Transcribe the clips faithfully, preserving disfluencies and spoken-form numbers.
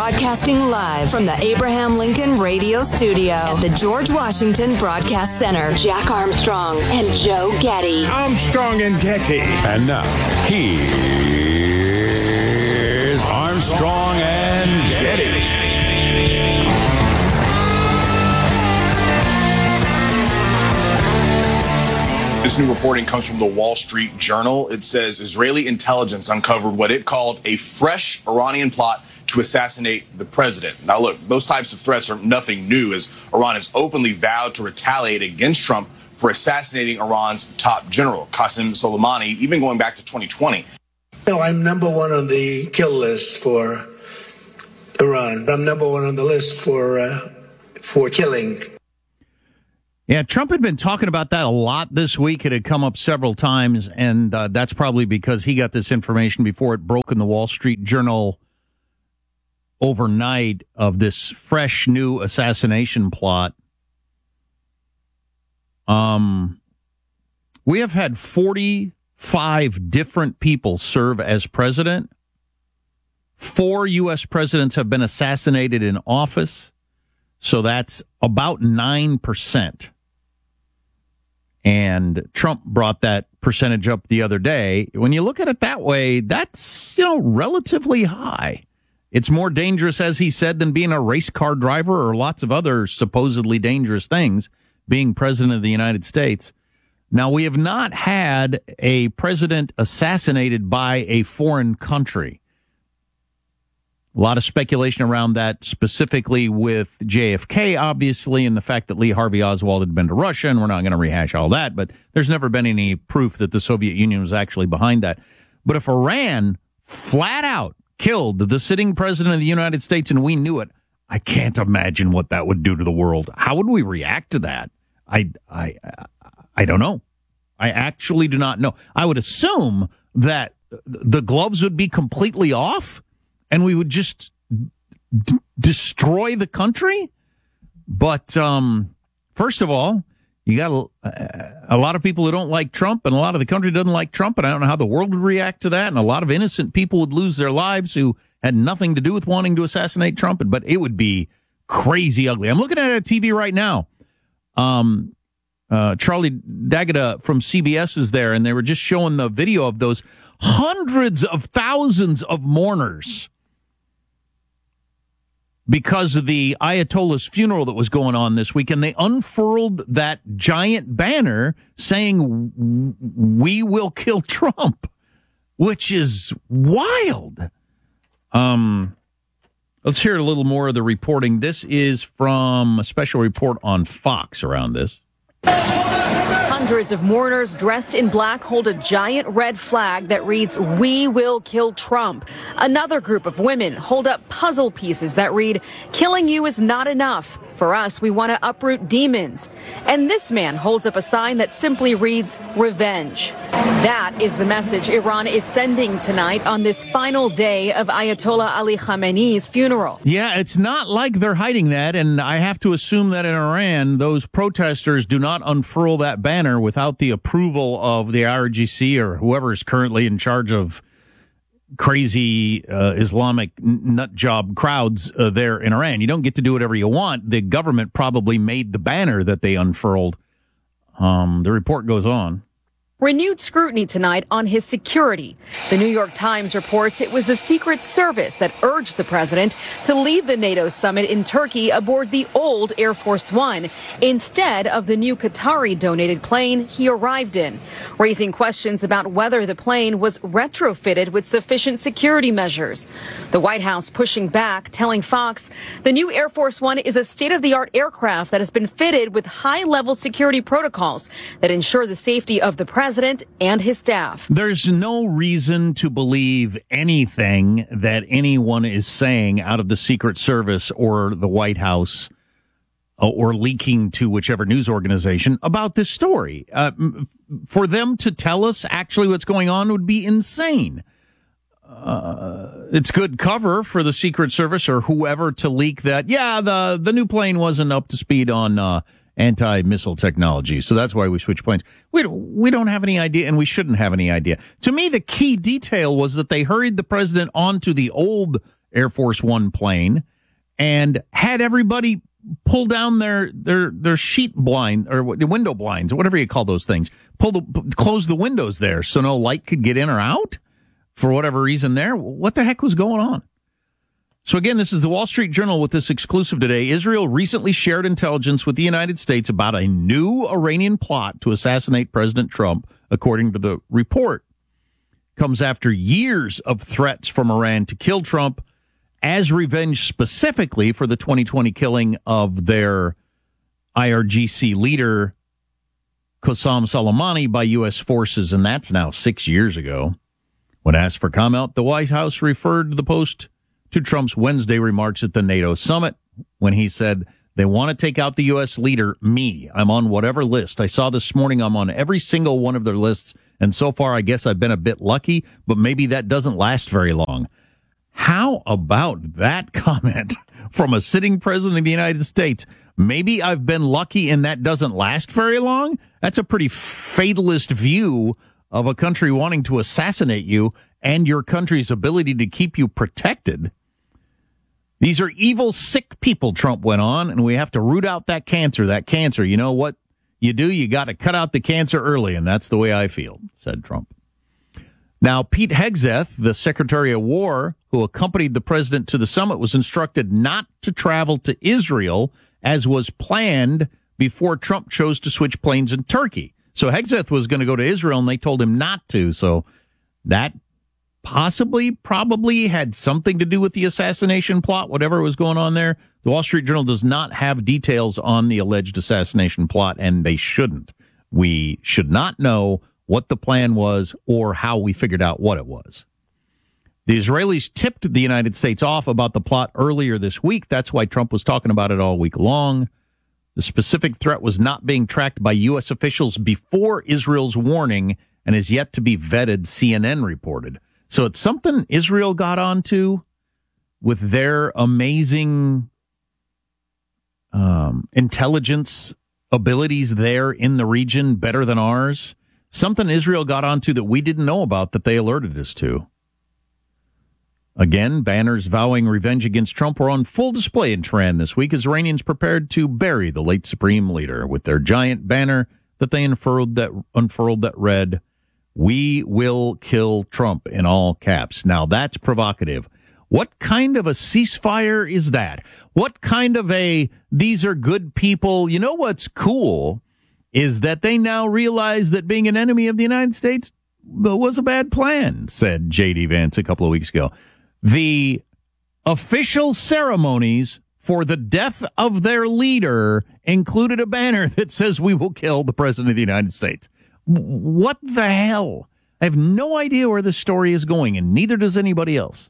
Broadcasting live from the Abraham Lincoln Radio Studio at the George Washington Broadcast Center. Jack Armstrong and Joe Getty. Armstrong and Getty. And now, here's Armstrong and Getty. This new reporting comes from the Wall Street Journal. It says Israeli intelligence uncovered what it called a fresh Iranian plot to assassinate the president. Now, look, those types of threats are nothing new, as Iran has openly vowed to retaliate against Trump for assassinating Iran's top general, Qasem Soleimani, even going back to twenty twenty. No, I'm number one on the kill list for Iran. I'm number one on the list for uh, for killing. Yeah, Trump had been talking about that a lot this week. It had come up several times, and uh, that's probably because he got this information before it broke in the Wall Street Journal overnight of this fresh new assassination plot. Um, we have had forty-five different people serve as president. Four U S presidents have been assassinated in office, so that's about nine percent. And Trump brought that percentage up the other day. When you look at it that way, that's, you know, relatively high. It's more dangerous, as he said, than being a race car driver or lots of other supposedly dangerous things, being president of the United States. Now, we have not had a president assassinated by a foreign country. A lot of speculation around that, specifically with J F K, obviously, and the fact that Lee Harvey Oswald had been to Russia, and we're not going to rehash all that, but there's never been any proof that the Soviet Union was actually behind that. But if Iran flat out killed the sitting president of the United States and we knew it, I can't imagine what that would do to the world. How would we react to that? I, I, I don't know. I actually do not know. I would assume that the gloves would be completely off and we would just d- destroy the country. But um, first of all, you got a, a lot of people who don't like Trump, and a lot of the country doesn't like Trump, and I don't know how the world would react to that. And a lot of innocent people would lose their lives who had nothing to do with wanting to assassinate Trump, but it would be crazy ugly. I'm looking at it on T V right now. Um, uh, Charlie D'Agata from C B S is there, and they were just showing the video of those hundreds of thousands of mourners because of the Ayatollah's funeral that was going on this week, and they unfurled that giant banner saying, "We will kill Trump," which is wild. Um, let's hear a little more of the reporting. This is from a special report on Fox around this. Hundreds of mourners dressed in black hold a giant red flag that reads, "We will kill Trump." Another group of women hold up puzzle pieces that read, "Killing you is not enough. For us, we want to uproot demons." And this man holds up a sign that simply reads, "Revenge." That is the message Iran is sending tonight on this final day of Ayatollah Ali Khamenei's funeral. Yeah, it's not like they're hiding that, and I have to assume that in Iran, those protesters do not unfurl that banner without the approval of the I R G C or whoever is currently in charge of crazy uh, Islamic nut job crowds uh, there in Iran. You don't get to do whatever you want. The government probably made the banner that they unfurled. Um, the report goes on. Renewed scrutiny tonight on his security. The New York Times reports it was the Secret Service that urged the president to leave the NATO summit in Turkey aboard the old Air Force One instead of the new Qatari-donated plane he arrived in, raising questions about whether the plane was retrofitted with sufficient security measures. The White House pushing back, telling Fox the new Air Force One is a state-of-the-art aircraft that has been fitted with high-level security protocols that ensure the safety of the president President and his staff. There's no reason to believe anything that anyone is saying out of the Secret Service or the White House uh, or leaking to whichever news organization about this story. Uh, for them to tell us actually what's going on would be insane. Uh, it's good cover for the Secret Service or whoever to leak that, yeah, the, the new plane wasn't up to speed on uh anti-missile technology. So that's why we switched planes. We don't, we don't have any idea, and we shouldn't have any idea. To me, the key detail was that they hurried the president onto the old Air Force One plane and had everybody pull down their their their sheet blind or window blinds or whatever you call those things. Pull the close the windows there so no light could get in or out for whatever reason there. What the heck was going on? So again, this is the Wall Street Journal with this exclusive today. Israel recently shared intelligence with the United States about a new Iranian plot to assassinate President Trump, according to the report. Comes after years of threats from Iran to kill Trump as revenge specifically for the twenty twenty killing of their I R G C leader, Qasem Soleimani, by U S forces, and that's now six years ago. When asked for comment, the White House referred the Post to Trump's Wednesday remarks at the NATO summit when he said, they want to take out the U S leader, me. I'm on whatever list. I saw this morning I'm on every single one of their lists, and so far I guess I've been a bit lucky, but maybe that doesn't last very long. How about that comment from a sitting president of the United States? Maybe I've been lucky and that doesn't last very long? That's a pretty fatalist view of a country wanting to assassinate you and your country's ability to keep you protected. These are evil, sick people, Trump went on, and we have to root out that cancer. That cancer, you know what you do? You got to cut out the cancer early, and that's the way I feel, said Trump. Now, Pete Hegseth, the Secretary of War, who accompanied the president to the summit, was instructed not to travel to Israel as was planned before Trump chose to switch planes in Turkey. So Hegseth was going to go to Israel, and they told him not to. So that possibly, probably had something to do with the assassination plot, whatever was going on there. The Wall Street Journal does not have details on the alleged assassination plot, and they shouldn't. We should not know what the plan was or how we figured out what it was. The Israelis tipped the United States off about the plot earlier this week. That's why Trump was talking about it all week long. The specific threat was not being tracked by U S officials before Israel's warning and is yet to be vetted, C N N reported. So it's something Israel got onto with their amazing um, intelligence abilities there in the region, better than ours. Something Israel got onto that we didn't know about that they alerted us to. Again, banners vowing revenge against Trump were on full display in Tehran this week as Iranians prepared to bury the late supreme leader with their giant banner that they unfurled that unfurled that read, "We will kill Trump," in all caps. Now that's provocative. What kind of a ceasefire is that? What kind of a, these are good people? You know what's cool is that they now realize that being an enemy of the United States was a bad plan, said J D Vance a couple of weeks ago. The official ceremonies for the death of their leader included a banner that says, "We will kill the president of the United States." What the hell? I have no idea where this story is going, and neither does anybody else.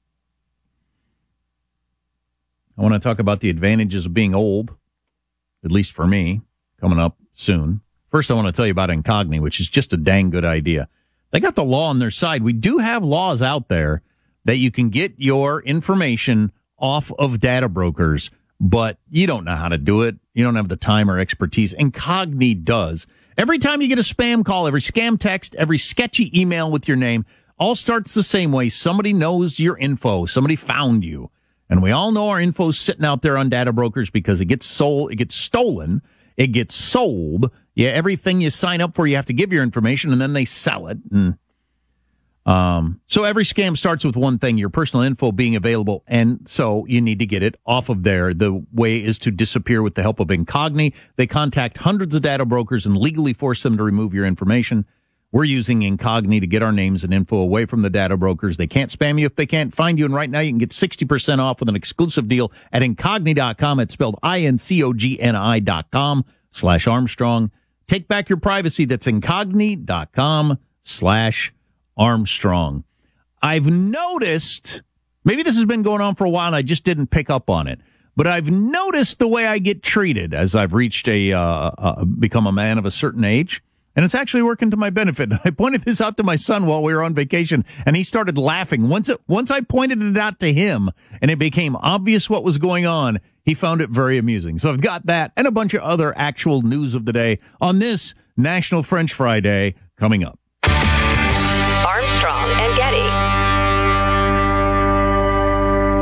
I want to talk about the advantages of being old, at least for me, coming up soon. First, I want to tell you about Incogni, which is just a dang good idea. They got the law on their side. We do have laws out there that you can get your information off of data brokers, but you don't know how to do it. You don't have the time or expertise. Incogni does. Every time you get a spam call, every scam text, every sketchy email with your name, all starts the same way. Somebody knows your info. Somebody found you. And we all know our info's sitting out there on data brokers because it gets sold, it gets stolen, it gets sold. Yeah, everything you sign up for, you have to give your information, and then they sell it. And um, so every scam starts with one thing, your personal info being available, and so you need to get it off of there. The way is to disappear with the help of Incogni. They contact hundreds of data brokers and legally force them to remove your information. We're using Incogni to get our names and info away from the data brokers. They can't spam you if they can't find you, and right now you can get sixty percent off with an exclusive deal at Incogni dot com. It's spelled I N C O G N I dot com slash Armstrong. Take back your privacy. That's Incogni dot com slash Armstrong. I've noticed, maybe this has been going on for a while and I just didn't pick up on it, but I've noticed the way I get treated as I've reached a, uh, uh become a man of a certain age. And it's actually working to my benefit. I pointed this out to my son while we were on vacation, and he started laughing. Once it, once I pointed it out to him and it became obvious what was going on, he found it very amusing. So I've got that and a bunch of other actual news of the day on this National French Fry Day coming up. Armstrong and Getty.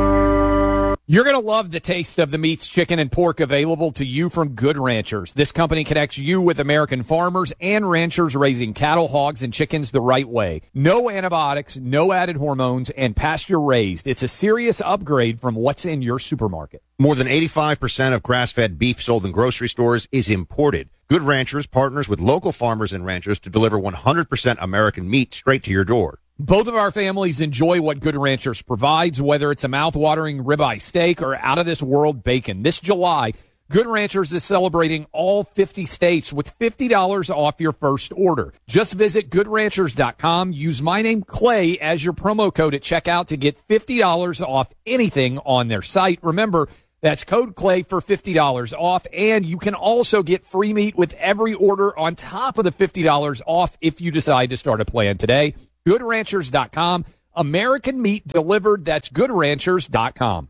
You're going to love the taste of the meats, chicken, and pork available to you from Good Ranchers. This company connects you with American farmers and ranchers raising cattle, hogs, and chickens the right way. No antibiotics, no added hormones, and pasture-raised. It's a serious upgrade from what's in your supermarket. More than eighty-five percent of grass-fed beef sold in grocery stores is imported. Good Ranchers partners with local farmers and ranchers to deliver one hundred percent American meat straight to your door. Both of our families enjoy what Good Ranchers provides, whether it's a mouth-watering ribeye steak or out-of-this-world bacon. This July, Good Ranchers is celebrating all fifty states with fifty dollars off your first order. Just visit good ranchers dot com. Use my name, Clay, as your promo code at checkout to get fifty dollars off anything on their site. Remember, that's code Clay for fifty dollars off, and you can also get free meat with every order on top of the fifty dollars off if you decide to start a plan today. good ranchers dot com. American meat delivered. That's good ranchers dot com.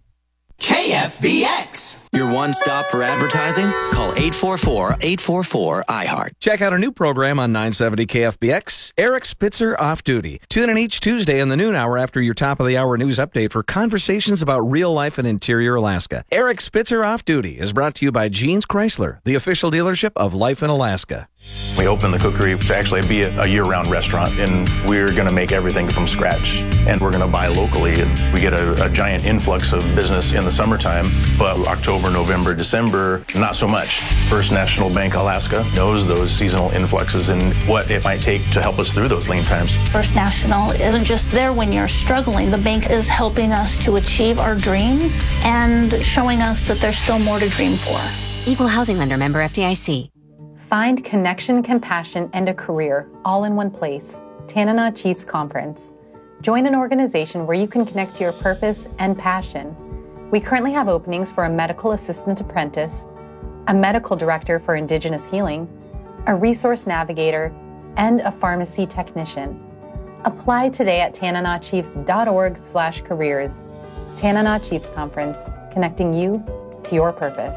K F B X. Your one stop for advertising? Call eight four four, eight four four, I heart. Check out our new program on nine seventy K F B X, Eric Spitzer Off Duty. Tune in each Tuesday in the noon hour after your top of the hour news update for conversations about real life in interior Alaska. Eric Spitzer Off Duty is brought to you by Jeans Chrysler, the official dealership of Life in Alaska. We opened the cookery to actually be a, a year-round restaurant, and we're going to make everything from scratch. And we're going to buy locally, and we get a, a giant influx of business in the summertime, but October, November, December, not so much. First National Bank Alaska knows those seasonal influxes and what it might take to help us through those lean times. First National isn't just there when you're struggling. The bank is helping us to achieve our dreams and showing us that there's still more to dream for. Equal housing lender, member F D I C. Find connection, compassion, and a career all in one place. Tanana Chiefs Conference. Join an organization where you can connect to your purpose and passion. We currently have openings for a medical assistant apprentice, a medical director for Indigenous healing, a resource navigator, and a pharmacy technician. Apply today at tananachiefs.org slash careers. Tanana Chiefs Conference, connecting you to your purpose.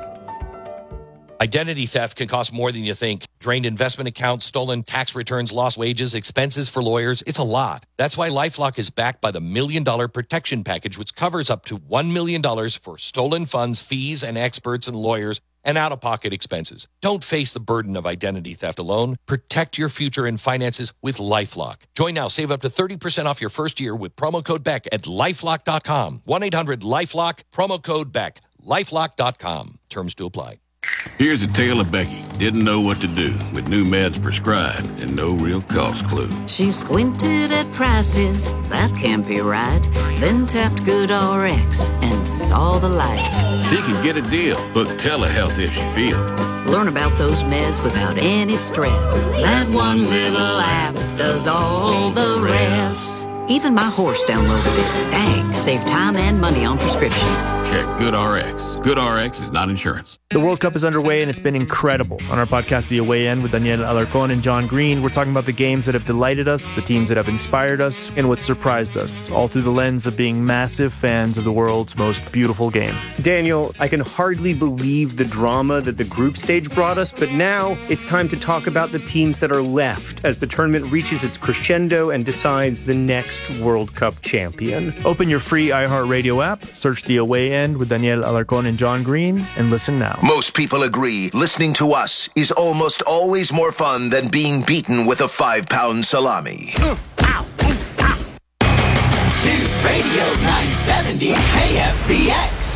Identity theft can cost more than you think. Drained investment accounts, stolen tax returns, lost wages, expenses for lawyers. It's a lot. That's why LifeLock is backed by the Million Dollar Protection Package, which covers up to one million dollars for stolen funds, fees, and experts and lawyers, and out-of-pocket expenses. Don't face the burden of identity theft alone. Protect your future and finances with LifeLock. Join now. Save up to thirty percent off your first year with promo code Beck at lifelock dot com. one eight hundred lifelock, promo code Beck. lifelock dot com. Terms to apply. Here's a tale of Becky. Didn't know what to do with new meds prescribed and no real cost clue. She squinted at prices, that can't be right. Then tapped GoodRx and saw the light. She can get a deal. Book telehealth if she feels. Learn about those meds without any stress. That one little app does all the rest. Even my horse downloaded it. Dang, save time and money on prescriptions. Check GoodRx. GoodRx is not insurance. The World Cup is underway, and it's been incredible. On our podcast, The Away End, with Daniel Alarcon and John Green, we're talking about the games that have delighted us, the teams that have inspired us, and what surprised us, all through the lens of being massive fans of the world's most beautiful game. Daniel, I can hardly believe the drama that the group stage brought us, but now it's time to talk about the teams that are left as the tournament reaches its crescendo and decides the next World Cup champion. Open your free iHeartRadio app, search The Away End with Daniel Alarcon and John Green, and listen now. Most people agree listening to us is almost always more fun than being beaten with a five-pound salami. Uh, ow, uh, ow. News Radio nine seventy K F B X.